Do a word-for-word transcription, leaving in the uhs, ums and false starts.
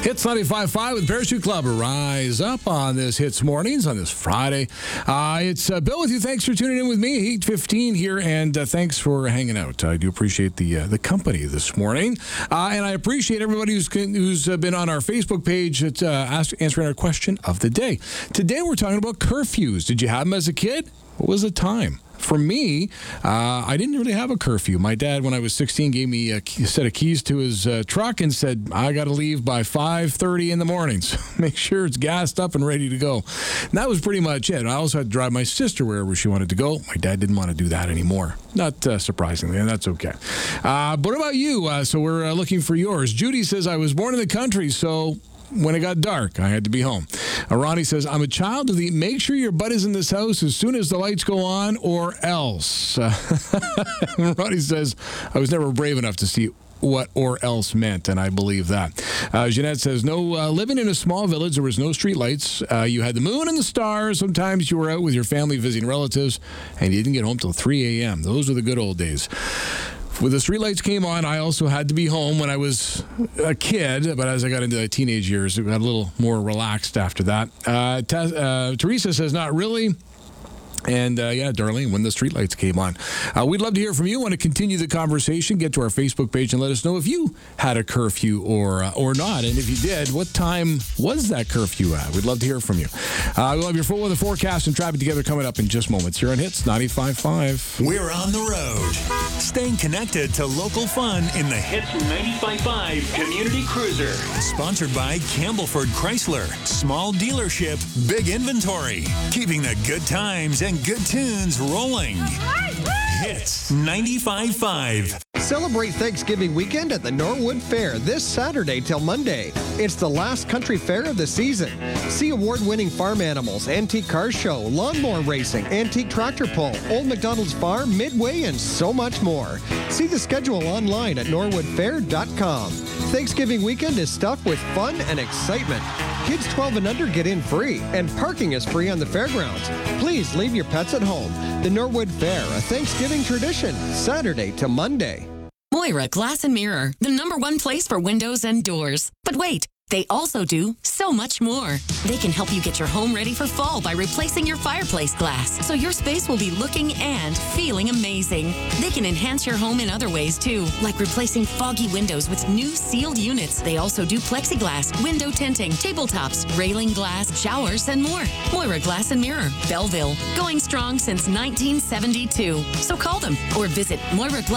Hits ninety-five point five with Parachute Club. Rise up on this Hits Mornings on this Friday. Uh, it's uh, Bill with you. Thanks for tuning in with me. eight fifteen here, and uh, thanks for hanging out. I do appreciate the uh, the company this morning. Uh, and I appreciate everybody who's who's uh, been on our Facebook page at, uh, ask, answering our question of the day. Today we're talking about curfews. Did you have them as a kid? What was the time? For me, uh, I didn't really have a curfew. My dad, when I was sixteen, gave me a set of keys to his uh, truck and said, I got to leave by five thirty in the morning. So make sure it's gassed up and ready to go. And that was pretty much it. I also had to drive my sister wherever she wanted to go. My dad didn't want to do that anymore. Not uh, surprisingly, and that's okay. Uh, but what about you? Uh, so we're uh, looking for yours. Judy says, I was born in the country, so when it got dark, I had to be home. Uh, Ronnie says, I'm a child of the make sure your butt is in this house as soon as the lights go on or else. Uh, Ronnie says, I was never brave enough to see what or else meant, and I believe that. Uh, Jeanette says, no, uh, living in a small village, there was no street lights. Uh, you had the moon and the stars. Sometimes you were out with your family visiting relatives, and you didn't get home till three a.m. Those were the good old days. When the streetlights came on, I also had to be home when I was a kid, but as I got into the teenage years, it got a little more relaxed after that. Uh, Te- uh, Teresa says, not really. And, uh, yeah, Darlene, when the streetlights came on. Uh, we'd love to hear from you. Want to continue the conversation, get to our Facebook page and let us know if you had a curfew or uh, or not. And if you did, what time was that curfew at? We'd love to hear from you. Uh, we'll have your full weather forecast and traffic together coming up in just moments here on Hits ninety-five point five. We're on the road. Staying connected to local fun in the Hits ninety-five point five Community Cruiser. Sponsored by Campbellford Chrysler. Small dealership, big inventory. Keeping the good times and good tunes rolling. Hits ninety-five point five. Celebrate Thanksgiving weekend at the Norwood Fair this Saturday till Monday. It's the last country fair of the season. See award-winning farm animals, antique car show, lawnmower racing, antique tractor pull, Old McDonald's Farm, Midway, and so much more. See the schedule online at norwood fair dot com. Thanksgiving weekend is stuffed with fun and excitement. Kids twelve and under get in free, and parking is free on the fairgrounds. Please leave your pets at home. The Norwood Fair, a Thanksgiving tradition, Saturday to Monday. Moira Glass and Mirror, the number one place for windows and doors. But wait, they also do so much more. They can help you get your home ready for fall by replacing your fireplace glass, so your space will be looking and feeling amazing. They can enhance your home in other ways too, like replacing foggy windows with new sealed units. They also do plexiglass, window tinting, tabletops, railing glass, showers, and more. Moira Glass and Mirror, Belleville, going strong since nineteen seventy-two. So call them or visit Moira Glass.